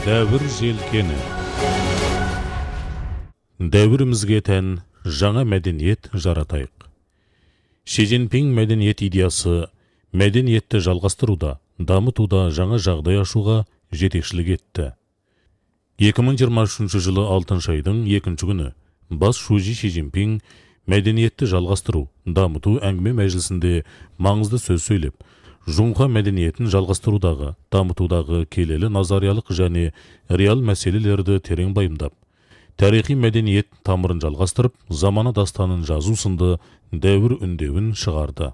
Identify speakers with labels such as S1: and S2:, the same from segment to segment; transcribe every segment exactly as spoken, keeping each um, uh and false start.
S1: Дәуір желкені. Дәуірімізге тән жаңа мәдениет жаратайық. Ши Цзиньпин мәдениет идеясы мәдениетті жалғастыруда, дамытуда жаңа жағдай ашуға жетекшілік етті. екі мың жиырма үшінші жылы алтыншы айдың екінші күні бас шужи Ши Цзиньпин мәдениетті жалғастыру, дамыту әңгіме мәжілісінде маңызды сөз сөйлеп, Жоңқа мәдениетін жалғастырудағы, дамытудағы келелі назариялық және реал мәселелерді терең байымдап, тарихи мәдениет тамырын жалғастырып, замана дастанын жазу сынды дәуір үндеуін шығарды.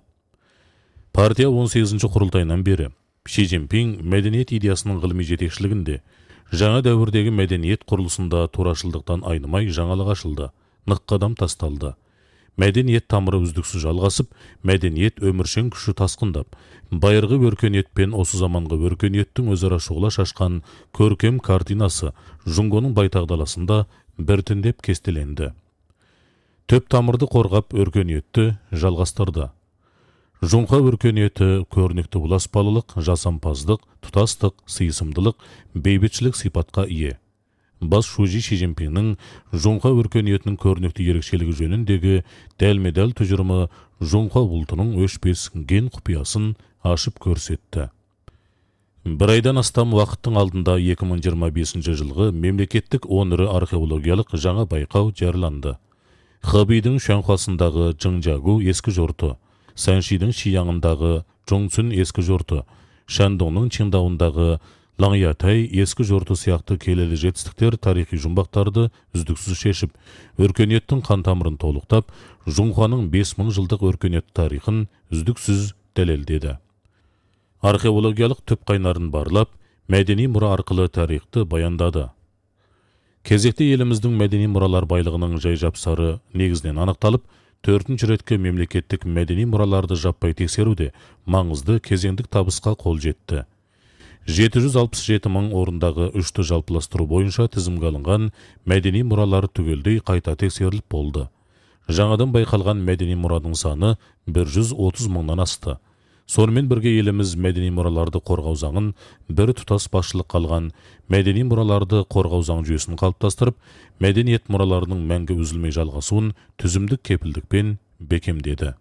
S1: Партия он сегізінші құрылтайынан бері Ши Цзиньпин мәдениет идеясының ғылыми жетекшілігінде жаңа дәуірдегі мәдениет құрылысында турашылдықтан айнымай жаңалық ашылды, нық қадам тасталды. Мәдениет тамыры үздіксіз жалғасып, мәдениет өміршең күші тасқындап, байырғы өркениетпен осы заманғы өркениеттің өзара шұғыла шашқан көркем картинасы Жоңғоның байтақ даласында біртіндеп кестеленді. Төп тамырды қорғап өркениетті жалғастырды. Жоңқа өркениеті көрнекті бұласпалылық, жасампаздық, тұтастық, сыйысымдылық, бейбітшілік сипатқа ие. Бас шужи Ши Цзиньпиннің Жоңқа өркениетінің көрнекті ерекшелігі жөніндегі дәлме-дәл тұжырымы Жоңқа ұлтының өшпес ген құпиясын ашып көрсетті. Бір айдан астам уақыттың алдында екі мың жиырма бесінші жылғы мемлекеттік он ірі археологиялық жаңа байқау жарияланды. Хэбэйдің Шанхуасындағы Чжыңжагу ескі жорты, Саншидің Шияңындағы Чжоңцүн ескі жорты, Шандоңның Чиндауындағы Лаңятай ескі жорты сияқты келелі жетістіктер тарихи жұмбақтарды үздіксіз шешіп, өркениеттің қан тамырын толықтап, Жоңқаның бес мың жылдық өркениет тарихын үздіксіз дәлелдеді. Археологиялық түп қайнарын барлап, мәдени мұра арқылы тарихты баяндады. Кезекте еліміздің мәдени мұралар байлығының жай-жапсары негізінен анықталып, төртінші ретке мемлекеттік мәдени мұраларды жаппай тексеруде маңызды кезеңдік табысқа қол жетті. жеті жүз алпыс жеті мың орындағы үшті жалпыластыру бойынша тізімге алынған мәдени мұралар түгелдей қайта тексеріліп болды. Жаңадан байқалған мәдени мұраның саны бір жүз отыз мыңнан асты. Сонымен бірге еліміз мәдени мұраларды қорғау заңын бір тұтас басшылық қалған мәдени мұраларды қорғау заң жүйесін қалыптастырып, мәдениет мұраларының мәңгі үзілмей жалғасуын түзімдік кепілдікпен бекемдеді.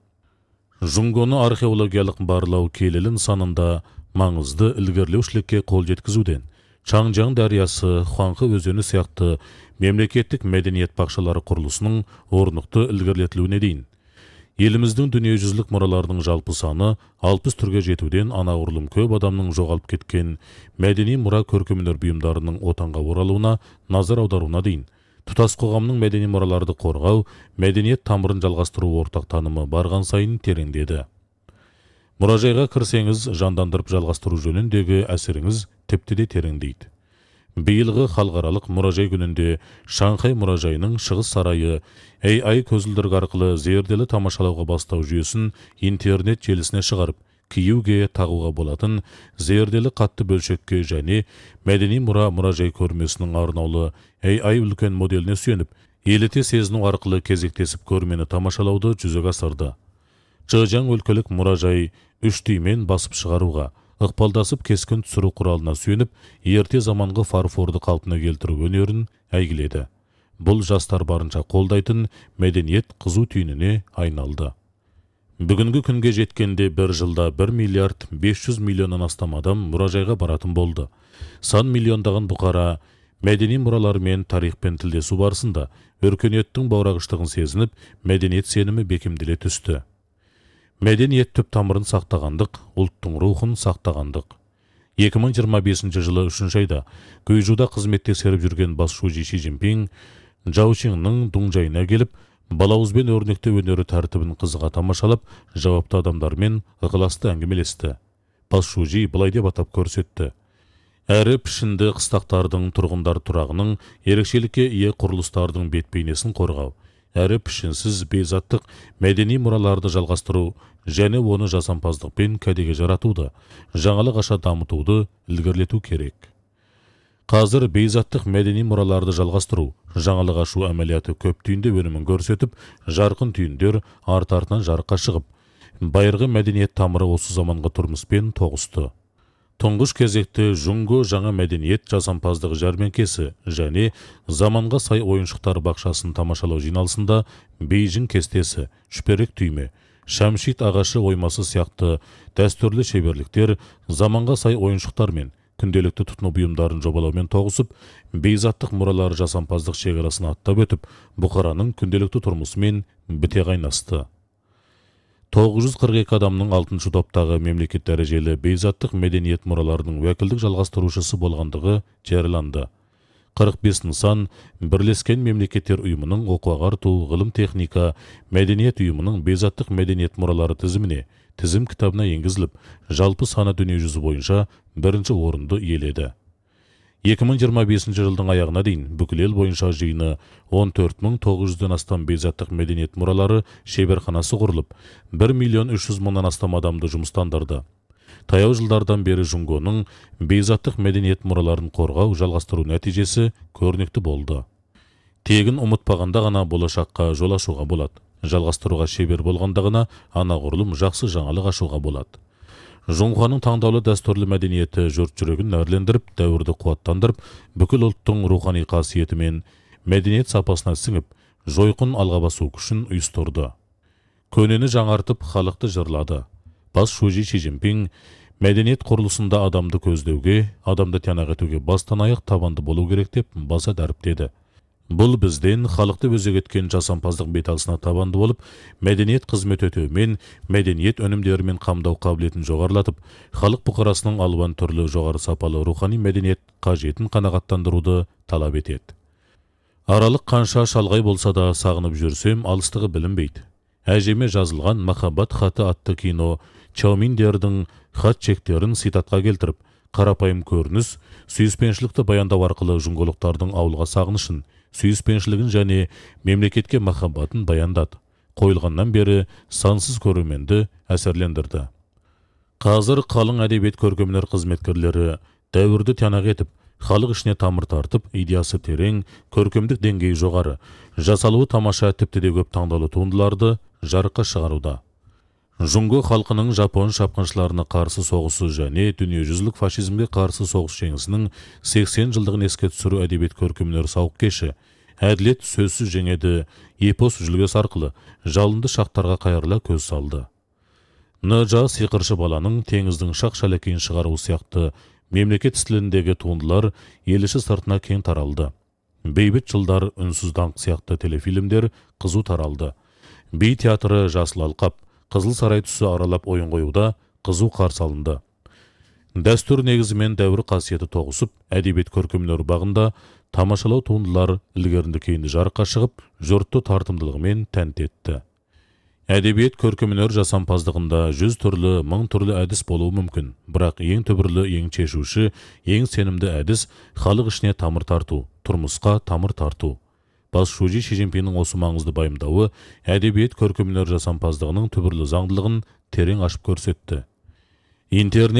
S1: Жоңғоны археологиялық барлау келелі нысанында маңызды ілгерілеушілікке қол жеткізуден, Чаңжаң дариясы, Хуанхэ өзені сияқты мемлекеттік мәдениет бақшалары құрылысының орнықты ілгерілетілуіне дейін. Еліміздің дүниежүзілік мұраларының жалпы саны алпыс түрге жетуден анағұрлым көп адамның жоғалып кеткен мәдени мұра көркемөнер бұйымдарының отанға оралуына назар аударуына дейін. Тұтас қоғамның мәдени мұраларды қорғау, мәдениет тамырын жалғастыру ортақ танымы барған сайын тереңдеді. Мұражайға кірсеңіз, жандандырып жалғастыру жөніндегі әсеріңіз тіпті де тереңдейді. Биылғы халықаралық мұражай күнінде Шанхай мұражайының шығыс сарайы эй ай көзілдірік арқылы зерделі тамашалауға бастау жүйесін интернет желісіне шығарып, киюге тағуға болатын зерделі қатты бөлшекке және мәдени мұра мұражай көрмесінің арнаулы эй ай үлкен моделіне сүйеніп, еліте сезіну арқылы кезектесіп көрмені тамашалауды жүзеге асырды. Чжэжяң өлкелік мұражай үш түймен басып шығаруға, ықпалдасып кескін түсіру құралына сүйеніп, ерте заманғы фарфорды қалпына келтіру өнерін әйгіледі. Бұл жастар барынша қолдайтын мәдениет қызу түйініне айналды. Бүгінгі күнге жеткенде бір жылда бір миллиард бес жүз миллионнан астам адам мұражайға баратын болды. Сан миллиондаған бұқара мәдени мұралармен тарихпен тілдесу барысында өркениеттің баурағыштығын сезініп, мәдениет сенімі бекемделе түсті. Мәдениет түп тамырын сақтағандық, ұлттың рухын сақтағандық. екі мың жиырма бесінші жылы үшінші айда Гуйжуда қызмет тексеріп жүрген бас шужи Ши Цзиньпин Чжаошиңнің Дунжайына келіп, балауызбен өрнекті өнері тәртібін қызыға тамашалап, жауапты адамдармен ықыласты әңгімелесті. Бас шужи былай деп атап көрсетті. Әрі пішінді қыстақтардың тұрғындар тұрағының ерекшелікке ие құрылыстардың бет-бейнесін қорғау, әрі пішінсіз бейзаттық мәдени мұраларды жалғастыру және оны жасампаздықпен кәдеге жаратуды, жаңалық аша дамытуды ілгерілету керек. Қазір бейзаттық мәдени мұраларды жалғастыру, жаңалық ашу әмәлияты көп түйінді өнімін көрсетіп, жарқын түйіндер арт-артынан жарыққа шығып, байырғы мәдениет тамыры осы заманғы тұрмыспен тоғысты. Тұңғыш кезекте Жунго жаңа мәдениет жасампаздығы жәрмеңкесі және заманға сай ойыншықтар бақшасын тамашалау жиналысында Бейжің кестесі, шүперек түйме, шәмшит ағашы оймасы сияқты дәстүрлі шеберліктер заманға сай ойыншықтар мен күнделікті тұтыну бұйымдарын жобалаумен тоғысып, бейзаттық мұралары жасампаздық шекарасын аттап өтіп, бұқараның күнделікті тұрмысымен біте қайнасты. тоғыз жүз қырық екі адамның алтыншы топтағы мемлекет дәрежелі бейзаттық мәдениет мұраларының уәкілдік жалғастырушысы болғандығы жарияланды. қырық бес нысан Бірлескен мемлекеттер ұйымының оқу ағарту, ғылым техника, мәдениет ұйымының бейзаттық мәдениет мұралары тізіміне, тізім кітабына енгізіліп, жалпы саны дүниежүзі бойынша бірінші орынды иеледі. екі мың жиырма бесінші жылдың аяғына дейін бүкіл ел бойынша жиыны он төрт мың тоғыз жүзден астам бейзаттық мәдениет мұралары шеберханасы құрылып, бір миллион үш жүз мыңнан астам адамды жұмыстандырды. Таяу жылдардан бері Жунгоның бейзаттық мәдениет мұраларын қорғау жалғастыру нәтижесі көрнекті болды. Тегін ұмытпағанда ғана болашаққа жол ашуға болады. Жалғастыруға шебер болғанда ғана анағұрлым жақсы жаңалық ашуға болады. Жуңғаның таңдаулы дәстүрлі мәдениеті жұрт жүрегін нәрлендіріп, дәуірді қуаттандырып, бүкіл ұлттың рухани қасиеті мен мәдениет сапасына сіңіп, жойқын алға басу күшін ұйыстырды. Көнені жаңартып, халықты жырлады. Бас Шужи Ши Цзиньпин мәдениет құрылысында адамды көздеуге, адамды тиянақ етуге бастан аяқ табанды болу керек деп баса дәріптеді. Бұл бізден халықты өзек еткен жасампаздық беталысына табанды болып, мәдениет қызмет өтеумен, мәдениет өнімдерімен қамдау қабілетін жоғарлатып, халық бұқарасының алуан түрлі жоғары сапалы рухани мәдениет қажетін қанағаттандыруды талап етеді. Аралық қанша шалғай болса да сағынып жүрсем, алыстығы білінбейді. Әжеме жазылған махаббат хаты атты кино Чауминдердің хат чектерін ситатқа келтіріп, қарапайым көрініс, сүйіспеншілікті баяндау арқылы жунголықтардың ауылға сағынышын, сүйіспеншілігін және мемлекетке махаббатын баяндады. Қойылғаннан бері сансыз көрерменді әсерлендірді. Қазір қалың әдебиет көркемдер қызметкерлері дәуірді тиянақ етіп, халық ішіне тамыр тартып, идеясы терең, көркемдік деңгейі жоғары, жасалуы тамаша, тіпті де көп таңдаулы туындыларды жарыққа шығаруда. Жунго халқының жапон шапқыншыларына қарсы соғысы және дүниежүзілік фашизмге қарсы соғыс жеңісінің сексен жылдығын еске түсіру әдебиет көркемдер сауық кеші, әділет сөзсіз жеңеді, эпос жүлгес арқылы жалынды шақтарға қайырыла көз салды. Нжа сиқыршы баланың теңіздің шақ шәлекейін шығару сияқты мемлекет стиліндегі туындылар ел іші сыртына кең таралды. Бейбіт жылдар, үнсіз даңқ сияқты телефильмдер қызу таралды. Би театры жасыл алқап, Қызыл сарай түсі аралап ойын қоюда қызу қарсы алынды. Дәстүр негізімен дәуір қасиеті тоғысып, әдебиет көркемдер бағында тамашалау туындылар ілгерінді кейінді жарыққа шығып, жұртты тартымдылығымен тәнті етті. Әдебиет көркемдер жасампаздығында жүз түрлі, мың түрлі әдіс болуы мүмкін, бірақ ең түбірлі, ең шешуші, ең сенімді әдіс халық ішіне тамыр тарту, тұрмысқа тамыр тарту. Бас Шужи Ши Цзиньпиннің осы маңызды байымдауы әдебиет көркемдер жасампаздығының түбірлі заңдылығын терең ашып көрсетті. Интернет